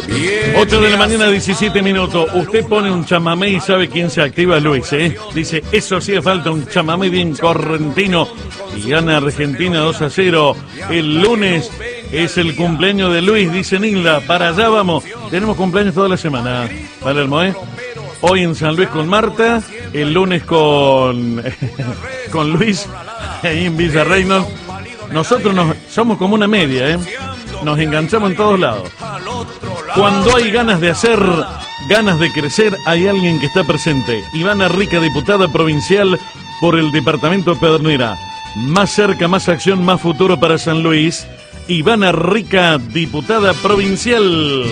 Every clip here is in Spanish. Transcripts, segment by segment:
8 de la mañana, 17 minutos. Usted pone un chamamé y sabe quién se activa, Luis, ¿eh? Dice, eso hacía falta, un chamamé bien correntino. Y gana Argentina 2-0. El lunes es el cumpleaños de Luis, dice Nilda. Para allá vamos. Tenemos cumpleaños toda la semana, Palermo, ¿eh? Hoy en San Luis con Marta. El lunes con Luis, ahí en Villa Reynolds. Nosotros somos como una media, ¿eh? Nos enganchamos en todos lados. Cuando hay ganas de hacer, ganas de crecer, hay alguien que está presente. Ivana Rica, diputada provincial por el departamento Pedernera. Más cerca, más acción, más futuro para San Luis. Ivana Rica, diputada provincial.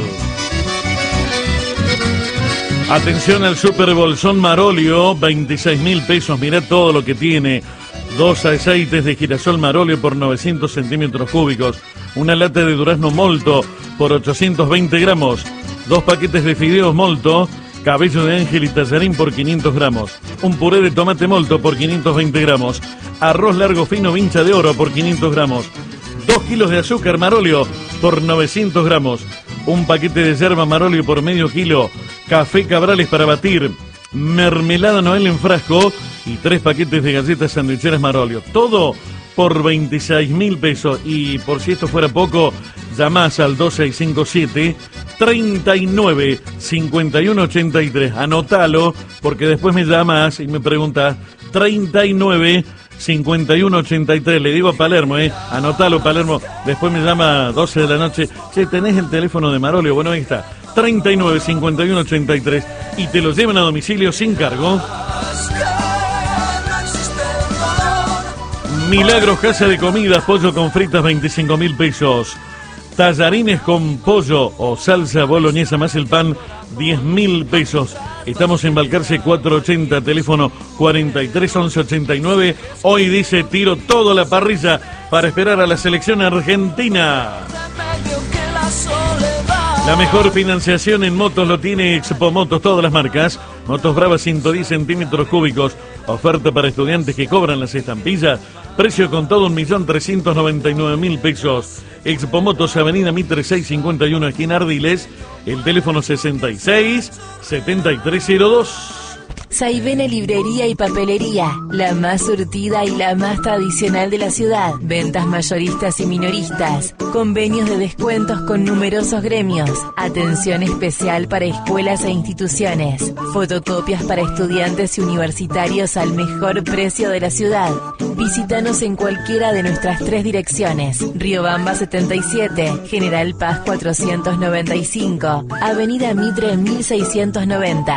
Atención al Super Bolsón Marolio, 26.000 pesos. Mirá todo lo que tiene. 2 aceites de girasol Marolio por 900 centímetros cúbicos. Una lata de durazno Molto por 820 gramos. 2 paquetes de fideos Molto, cabello de ángel y tallarín por 500 gramos. Un puré de tomate Molto por 520 gramos. Arroz largo fino vincha de oro por 500 gramos. 2 kilos de azúcar Marolio por 900 gramos. Un paquete de yerba Marolio por medio kilo. Café Cabrales para batir. Mermelada Noel en frasco y 3 paquetes de galletas sandwicheras Marolio. Todo por 26.000 pesos. Y por si esto fuera poco, llamás al 2657 39 51 83. Anotalo, porque después me llamas y me preguntas 39 51 83. Le digo a Palermo, anotalo, Palermo. Después me llama a 12 de la noche. Che, ¿tenés el teléfono de Marolio? Bueno, ahí está. 39 51 83 y te lo llevan a domicilio sin cargo. Milagros Casa de Comidas, pollo con fritas, 25.000 pesos. Tallarines con pollo o salsa boloñesa más el pan, 10.000 pesos. Estamos en Balcarce 480, teléfono 43 11 89. Hoy dice, tiro toda la parrilla para esperar a la selección argentina. La mejor financiación en motos lo tiene Expo Motos, todas las marcas. Motos Bravas 110 centímetros cúbicos. Oferta para estudiantes que cobran las estampillas. Precio con todo 1.399.000 pesos. Expo Motos, Avenida Mitre 651, esquina Ardiles. El teléfono 66 7302. Saivene Librería y Papelería, la más surtida y la más tradicional de la ciudad. Ventas mayoristas y minoristas, convenios de descuentos con numerosos gremios, atención especial para escuelas e instituciones, fotocopias para estudiantes y universitarios al mejor precio de la ciudad. Visítanos en cualquiera de nuestras 3 direcciones: Riobamba 77, General Paz 495, Avenida Mitre 1690.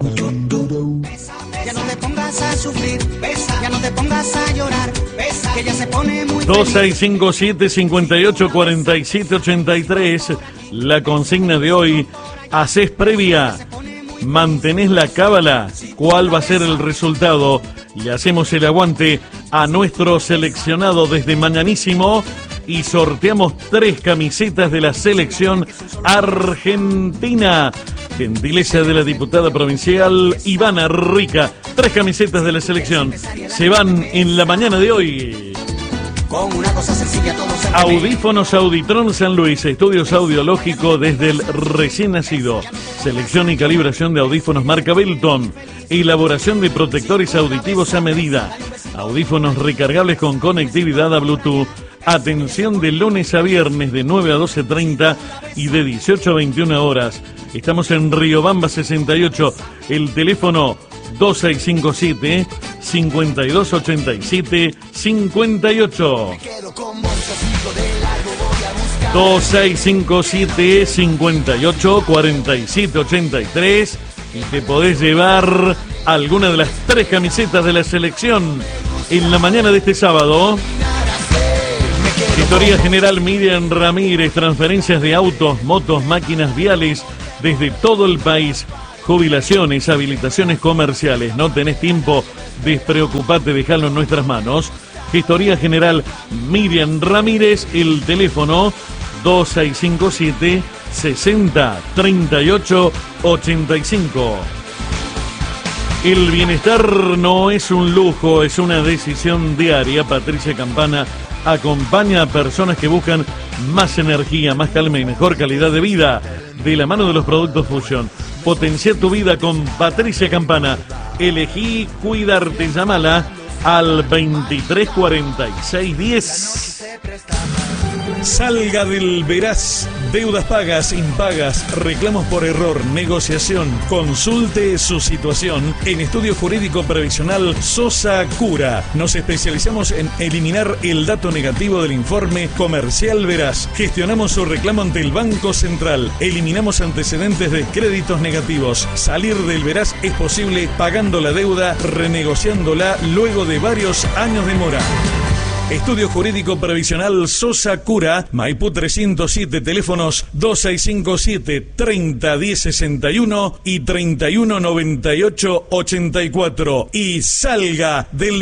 Ya no te pongas a sufrir, ya no te pongas a llorar, que ya se pone muy 2657 58 47 83. La consigna de hoy: haces previa, mantenés la cábala, ¿cuál va a ser el resultado? Le hacemos el aguante a nuestro seleccionado desde mañanísimo y sorteamos 3 camisetas de la selección argentina. Gentileza de la diputada provincial Ivana Rica. 3 camisetas de la selección se van en la mañana de hoy. Con una cosa sencilla todo se Audífonos Auditron San Luis, estudios audiológicos desde el recién nacido. Selección y calibración de audífonos marca Belton. Elaboración de protectores auditivos a medida. Audífonos recargables con conectividad a Bluetooth. Atención de lunes a viernes de 9 a 12:30 y de 18 a 21 horas. Estamos en Riobamba 68. El teléfono 2657 5287 58. 2657 58 47 83 y te podés llevar alguna de las 3 camisetas de la selección en la mañana de este sábado. Gestoría General Miriam Ramírez, transferencias de autos, motos, máquinas viales desde todo el país, jubilaciones, habilitaciones comerciales. No tenés tiempo, despreocupate, dejalo en nuestras manos. Gestoría General Miriam Ramírez, el teléfono 2657 60 38 85. El bienestar no es un lujo, es una decisión diaria. Patricia Campana acompaña a personas que buscan más energía, más calma y mejor calidad de vida. de la mano de los productos Fusion. Potencia tu vida con Patricia Campana. Elegí cuidarte, llámala al 234610. Salga del Veraz. Deudas pagas, impagas, reclamos por error, negociación. Consulte su situación en Estudio Jurídico Previsional Sosa Cura. Nos especializamos en eliminar el dato negativo del informe comercial Veraz. Gestionamos su reclamo ante el Banco Central. Eliminamos antecedentes de créditos negativos. Salir del Veraz es posible pagando la deuda, renegociándola luego de varios años de mora. Estudio Jurídico Previsional Sosa Cura, Maipú 307, teléfonos 2657-301061 y 3198-84. Y salga del